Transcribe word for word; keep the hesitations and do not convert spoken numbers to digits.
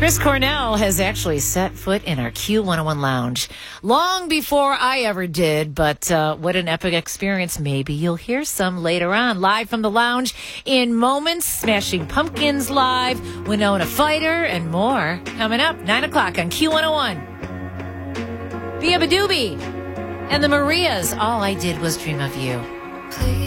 Chris Cornell has actually set foot in our Q one oh one lounge long before I ever did, but uh, what an epic experience. Maybe you'll hear some later on. Live from the lounge in moments, Smashing Pumpkins live, Winona Fighter, and more coming up, nine o'clock on Q one oh one. The Abadoobie and the Marias, All I Did Was Dream of You.